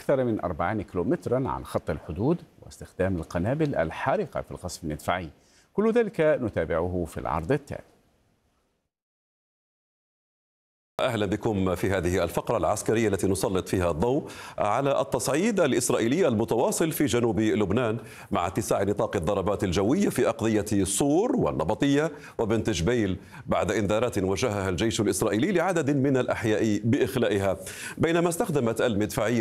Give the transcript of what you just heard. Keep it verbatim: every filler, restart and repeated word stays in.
أكثر من أربعين كيلومترا عن خط الحدود واستخدام القنابل الحارقة في القصف المدفعي. كل ذلك نتابعه في العرض التالي. أهلا بكم في هذه الفقرة العسكرية التي نسلط فيها الضوء على التصعيد الإسرائيلي المتواصل في جنوب لبنان مع اتساع نطاق الضربات الجوية في أقضية صور والنبطية وبنت جبيل بعد إنذارات وجهها الجيش الإسرائيلي لعدد من الأحياء بإخلائها، بينما استخدمت المدفعية